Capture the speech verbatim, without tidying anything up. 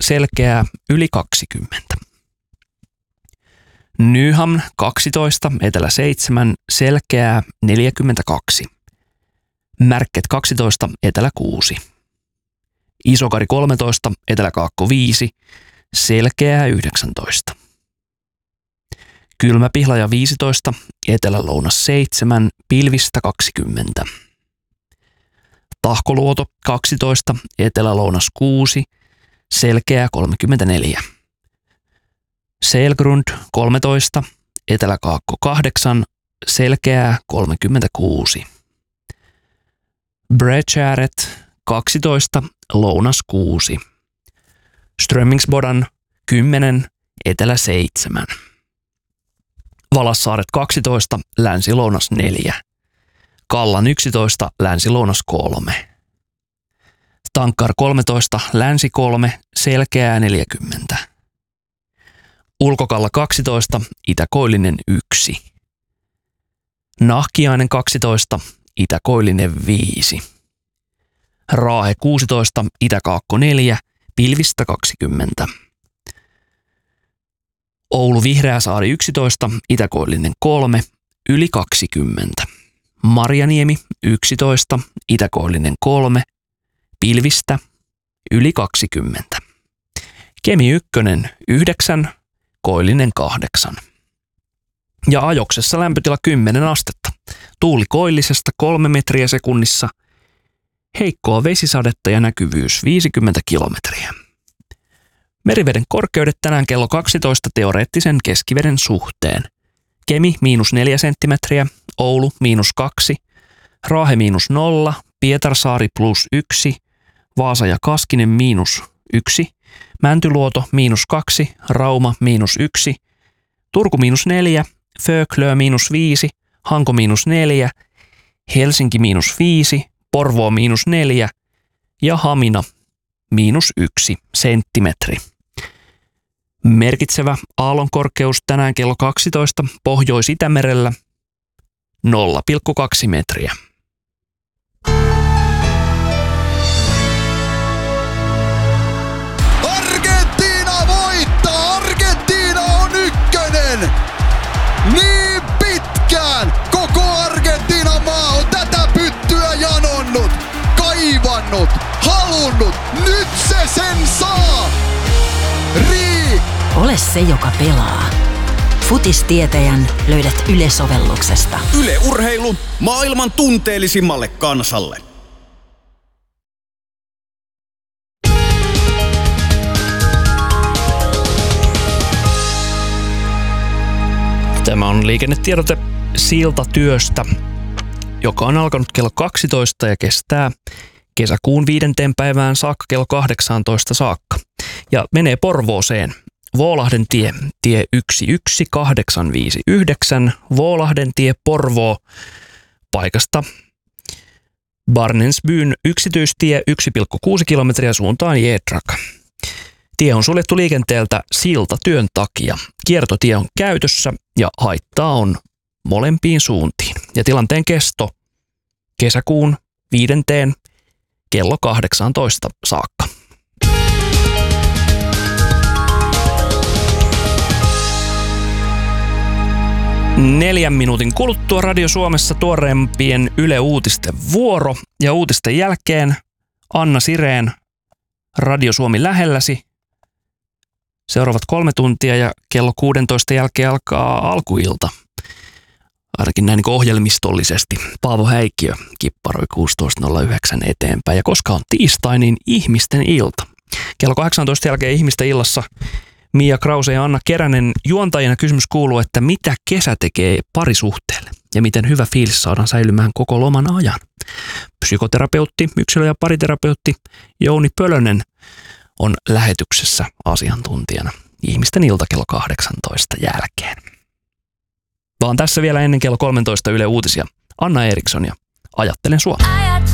selkeää yli kaksikymmentä. Nyham kaksitoista, etelä seitsemän, selkeää neljäkymmentäkaksi. Märket kaksitoista, etelä kuusi. Isokari kolmetoista, etelä-kaakko viisi, selkeää yhdeksäntoista. Kylmäpihlaja viisitoista, etelä-lounas seitsemän, pilvistä kaksikymmentä. Tahkoluoto kaksitoista, etelä-lounas kuusi, selkeää kolmekymmentäneljä. Selgrund kolmetoista, etelä-kaakko kahdeksan, selkeää kolmekymmentäkuusi. Breckäret kaksitoista, lounas kuusi. Strömmingsbodan kymmenen, etelä seitsemän. Valassaaret kaksitoista, länsi-lounas neljä. Kallan yksitoista, länsi-lounas kolme. Tankkar kolmetoista, länsi kolme, selkeää neljäkymmentä. Ulkokalla kaksitoista, itäkoillinen yksi. Nahkiainen kaksitoista, itäkoillinen viisi. Raahe kuusitoista, itäkaakko neljä, pilvistä kaksikymmentä. Oulu Vihreäsaari yksitoista, itäkoillinen kolme, yli kaksikymmentä. Marjaniemi yksitoista, itäkoillinen kolme, pilvistä yli kaksikymmentä. Kemi ykkönen yhdeksän, koillinen kahdeksan. Ja Ajoksessa lämpötila kymmenen astetta. Tuuli koillisesta kolme metriä sekunnissa. Heikkoa vesisadetta ja näkyvyys viisikymmentä kilometriä. Meriveden korkeudet tänään kello kaksitoista teoreettisen keskiveden suhteen. Kemi miinus neljä senttimetriä, Oulu miinus kaksi, Raahe miinus nolla, Pietarsaari plus yksi, Vaasa ja Kaskinen miinus yksi, Mäntyluoto miinus kaksi, Rauma miinus yksi, Turku miinus neljä, Föklö miinus viisi, Hanko miinus neljä, Helsinki miinus viisi, Porvoo miinus neljä ja Hamina miinus yksi senttimetri. Merkitsevä aallonkorkeus tänään kello kaksitoista Pohjois-Itämerellä nolla pilkku kaksi metriä. Argentiina voittaa! Argentiina on ykkönen! Niin pitkään koko Argentiinan maa on tätä pyttyä janonnut, kaivannut, halunnut. Nyt se sen saa! Rii! Ole se, joka pelaa. Futistietäjän löydät Yle-sovelluksesta. Yle Urheilu maailman tunteellisimmalle kansalle. Tämä on liikennetiedote siltatyöstä, joka on alkanut kello kaksitoista ja kestää kesäkuun viidenteen päivään saakka kello kahdeksantoista saakka. Ja menee Porvooseen. Vuolahden tie, tie yksi yksi kahdeksan viisi yhdeksän, Vuolahden tie Porvoo, paikasta Barnensbyn yksityistie yksi pilkku kuusi kilometriä suuntaan Jedrak. Tie on suljettu liikenteeltä siltatyön takia. Kiertotie on käytössä ja haittaa on molempiin suuntiin. Ja tilanteen kesto kesäkuun viidenteen kello kahdeksantoista saakka. Neljän minuutin kuluttua Radio Suomessa tuoreempien Yle Uutisten vuoro ja uutisten jälkeen Anna Sireen Radio Suomi lähelläsi. Seuraavat kolme tuntia ja kello kuudentoista jälkeen alkaa alkuilta. Ainakin näin niin ohjelmistollisesti. Paavo Häikkiö kipparoi kuusitoista nolla yhdeksän eteenpäin. Ja koska on tiistai, niin ihmisten ilta. Kello kahdeksantoista jälkeen ihmisten illassa Mia Krause ja Anna Keränen juontajina kysymys kuuluu, että mitä kesä tekee parisuhteelle ja miten hyvä fiilis saadaan säilymään koko loman ajan. Psykoterapeutti, yksilö- ja pariterapeutti Jouni Pölönen on lähetyksessä asiantuntijana ihmisten ilta kello kahdeksantoista jälkeen. Vaan tässä vielä ennen kello kolmetoista Yle Uutisia. Anna Eriksson ja Ajattelen sua.